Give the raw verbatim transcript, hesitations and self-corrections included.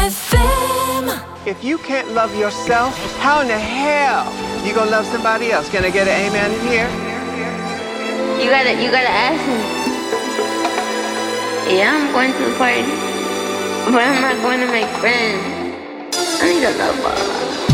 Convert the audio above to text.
F M. If you can't love yourself, how in the hell you gonna love somebody else? Can I get an amen in here? You gotta, you gotta ask me. Yeah, I'm going to the party, but I'm not going to make friends. I need a lover.